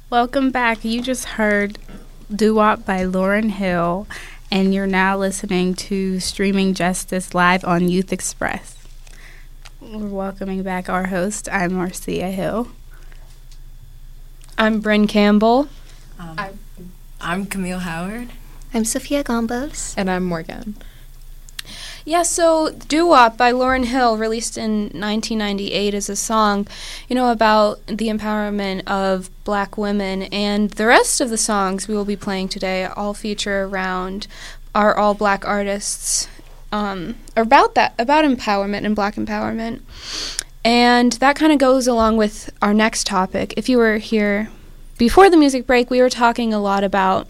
Welcome back. You just heard Doo-Wop by Lauryn Hill, and you're now listening to Streaming Justice live on Youth Express. We're welcoming back our host. I'm Marcia Hill. I'm Bryn Campbell. I'm Camille Howard. I'm Sophia Gombos. And I'm Morgan. Yeah, so Doo-Wop by Lauryn Hill, released in 1998, is a song, about the empowerment of black women. And the rest of the songs we will be playing today all feature around our all-black artists, about empowerment and black empowerment. And that kind of goes along with our next topic. If you were here before the music break, we were talking a lot about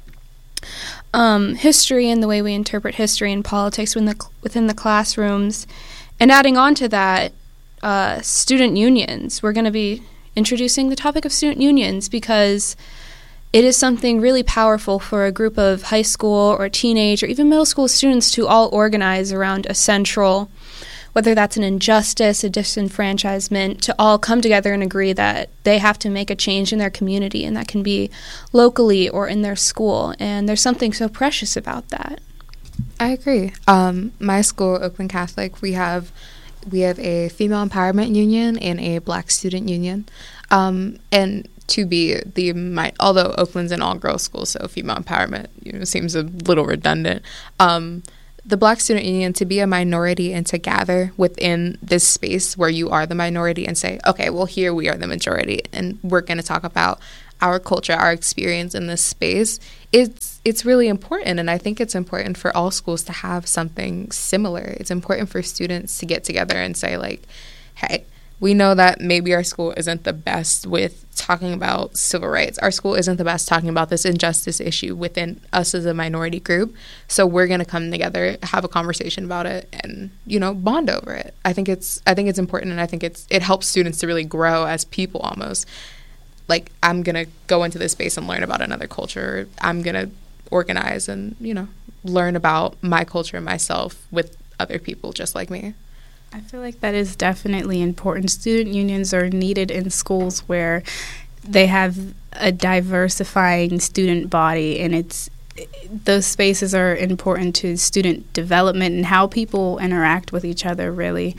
history and the way we interpret history and politics within the classrooms. And adding on to that, student unions. We're going to be introducing the topic of student unions because it is something really powerful for a group of high school or teenage or even middle school students to all organize around a central, whether that's an injustice, a disenfranchisement, to all come together and agree that they have to make a change in their community, and that can be locally or in their school. And there's something so precious about that. I agree. My school, Oakland Catholic, we have a female empowerment union and a black student union. And to be although Oakland's an all-girls school, so female empowerment seems a little redundant. The Black Student Union, to be a minority and to gather within this space where you are the minority and say, okay, well, here we are the majority, and we're going to talk about our culture, our experience in this space, it's really important. And I think it's important for all schools to have something similar. It's important for students to get together and say, like, hey, we know that maybe our school isn't the best with talking about civil rights. Our school isn't the best talking about this injustice issue within us as a minority group. So we're going to come together, have a conversation about it, and, bond over it. I think it's important, and I think it helps students to really grow as people almost. Like, I'm going to go into this space and learn about another culture. I'm going to organize and, learn about my culture and myself with other people just like me. I feel like that is definitely important. Student unions are needed in schools where they have a diversifying student body, and those spaces are important to student development and how people interact with each other, really.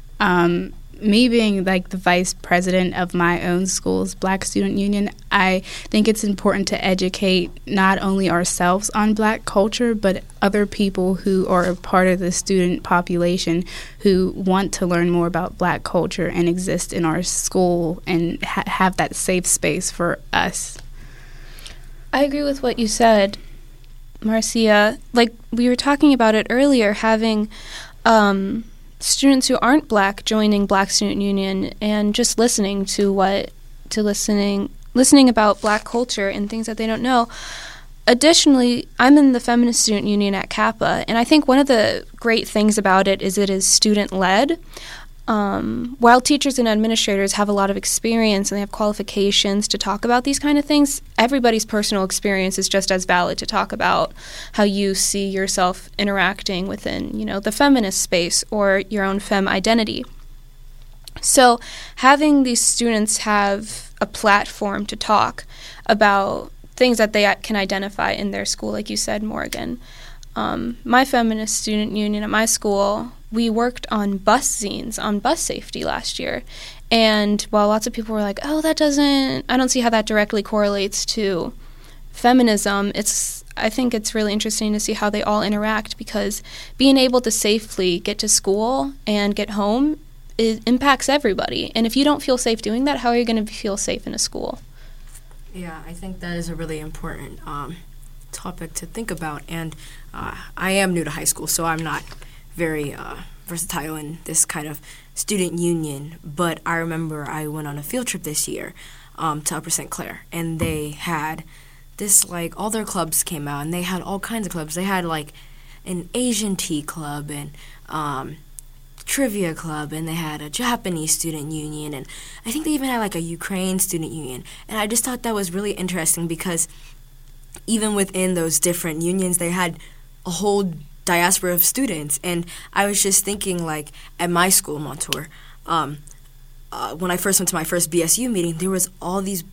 Me being like the vice president of my own school's Black Student Union, I think it's important to educate not only ourselves on Black culture, but other people who are a part of the student population who want to learn more about Black culture and exist in our school and have that safe space for us. I agree with what you said, Marcia. Like, we were talking about it earlier, having students who aren't Black joining Black Student Union and just listening about Black culture and things that they don't know. Additionally, I'm in the Feminist Student Union at Kappa, and I think one of the great things about it is student-led. While teachers and administrators have a lot of experience and they have qualifications to talk about these kind of things, everybody's personal experience is just as valid to talk about how you see yourself interacting within, the feminist space or your own femme identity. So having these students have a platform to talk about things that they can identify in their school, like you said, Morgan. My Feminist Student Union at my school, we worked on bus zines, on bus safety last year. And while lots of people were like, oh, I don't see how that directly correlates to feminism, I think it's really interesting to see how they all interact, because being able to safely get to school and get home, it impacts everybody. And if you don't feel safe doing that, how are you going to feel safe in a school? Yeah, I think that is a really important topic to think about. And I am new to high school, so I'm not very versatile in this kind of student union. But I remember I went on a field trip this year to Upper St. Clair, and they had this, like, all their clubs came out, and they had all kinds of clubs. They had, like, an Asian tea club and trivia club, and they had a Japanese student union, and I think they even had, like, a Ukraine student union. And I just thought that was really interesting, because even within those different unions, they had a whole diaspora of students. And I was just thinking, like, at my school, Montour, when I first went to my first BSU meeting, there was all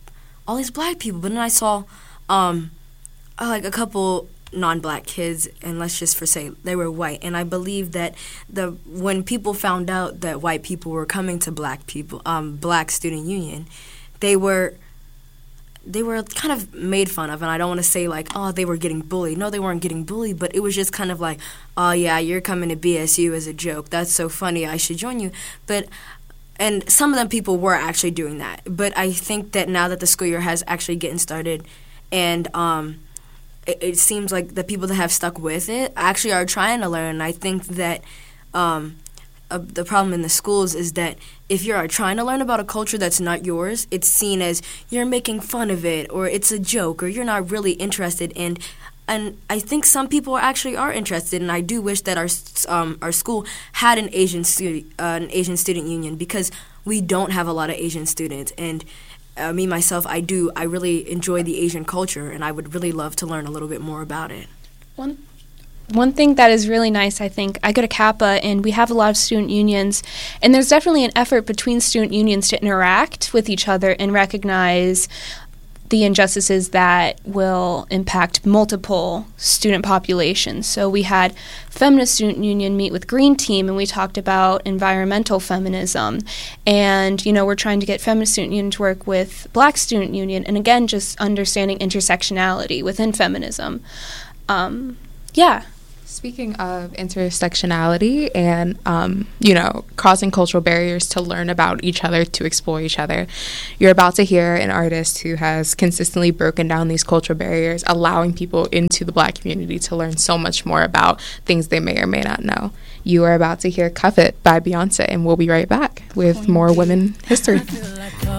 all these black people. But then I saw like a couple non-black kids, and let's just say they were white. And I believe that when people found out that white people were coming to black student union, they were kind of made fun of. And I don't want to say like, oh, they were getting bullied. No, they weren't getting bullied, but it was just kind of like, oh yeah, you're coming to BSU as a joke. That's so funny. I should join you. And some of them people were actually doing that. But I think that now that the school year has actually getting started, and it seems like the people that have stuck with it actually are trying to learn. And I think that the problem in the schools is that if you're trying to learn about a culture that's not yours, it's seen as you're making fun of it, or it's a joke, or you're not really interested. And I think some people actually are interested, and I do wish that our school had an Asian student union, because we don't have a lot of Asian students. And me, myself, I really enjoy the Asian culture, and I would really love to learn a little bit more about it. One thing that is really nice, I think, I go to Kappa, and we have a lot of student unions, and there's definitely an effort between student unions to interact with each other and recognize the injustices that will impact multiple student populations. So we had Feminist Student Union meet with Green Team, and we talked about environmental feminism. And, we're trying to get Feminist Student Union to work with Black Student Union, and again, just understanding intersectionality within feminism. Speaking of intersectionality and, crossing cultural barriers to learn about each other, to explore each other, you're about to hear an artist who has consistently broken down these cultural barriers, allowing people into the Black community to learn so much more about things they may or may not know. You are about to hear Cuff It by Beyonce, and we'll be right back with more women history.